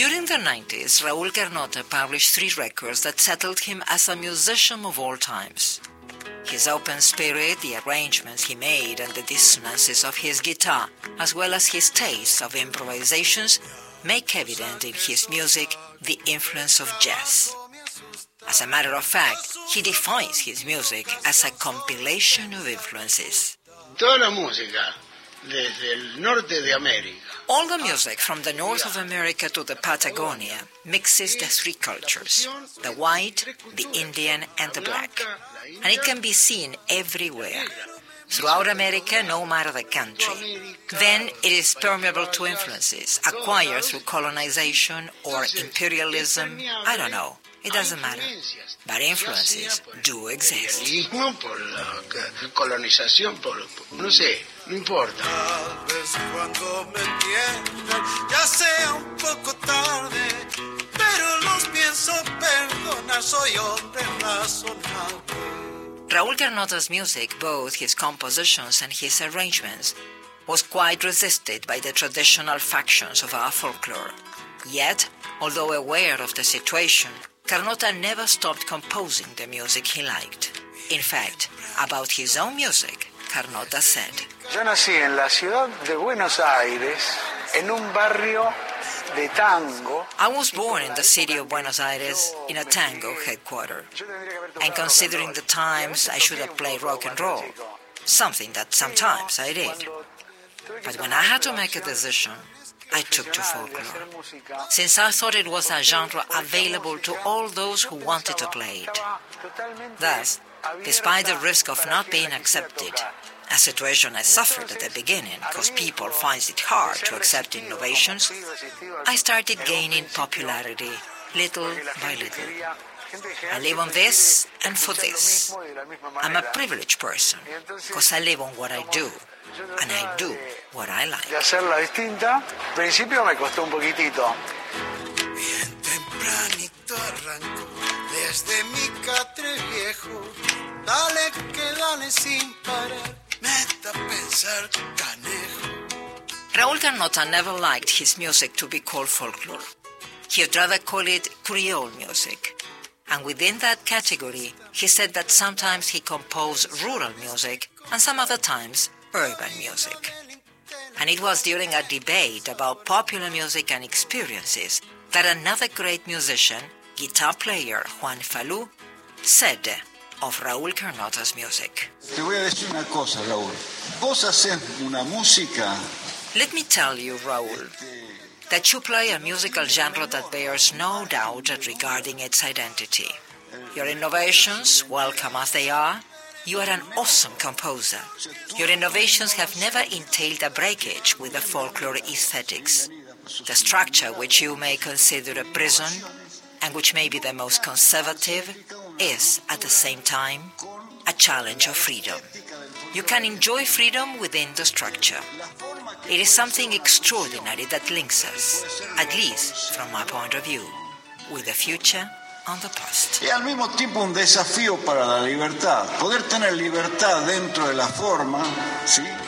During the 90s, Raúl Carnota published 3 records that settled him as a musician of all times. His open spirit, the arrangements he made, and the dissonances of his guitar, as well as his taste of improvisations, make evident in his music the influence of jazz. As a matter of fact, he defines his music as a compilation of influences. Toda la música, desde el norte de América. All the music from the north of America to the Patagonia mixes the 3 cultures, the white, the Indian, and the black. And it can be seen everywhere, throughout America, no matter the country. Then it is permeable to influences, acquired through colonization or imperialism, I don't know. It doesn't matter. But influences do exist. Por la colonización, no sé, no importa. Tal vez cuando me entiendan ya sea un poco tarde, pero los pienso perdonar, soy hombre razonable. Raúl Carnota's music, both his compositions and his arrangements, was quite resisted by the traditional factions of our folklore. Yet, although aware of the situation, Carnota never stopped composing the music he liked. In fact, about his own music, Carnota said, Yo nací en la ciudad de Buenos Aires, en un barrio de tango. I was born in the city of Buenos Aires in a tango headquarter. And considering the times, I should have played rock and roll, something that sometimes I did. But when I had to make a decision, I took to folklore, since I thought it was a genre available to all those who wanted to play it. Thus, despite the risk of not being accepted, a situation I suffered at the beginning because people find it hard to accept innovations, I started gaining popularity little by little. I live on this and for this. I'm a privileged person because I live on what I do. And I do what I like. De hacerla distinta, al principio me costó un poquitito. Bien tempranito arranco desde mi catre viejo. Dale que dale sin parar, meta a pensar canejo. Raúl Carnota never liked his music to be called folklore. He'd rather call it Creole music. And within that category, he said that sometimes he composed rural music and some other times urban music. And it was during a debate about popular music and experiences that another great musician, guitar player Juan Falú, said of Raúl Carnota's music. Te voy a decir una cosa, Raúl. Vos haces una música. Let me tell you, Raúl, that you play a musical genre that bears no doubt regarding its identity. Your innovations, welcome as they are, you are an awesome composer. Your innovations have never entailed a breakage with the folklore aesthetics. The structure which you may consider a prison, and which may be the most conservative, is, at the same time, a challenge of freedom. You can enjoy freedom within the structure. It is something extraordinary that links us, at least from my point of view, with the future on the past. Y al mismo tiempo un desafío para la libertad. Poder tener libertad dentro de la forma, ¿sí?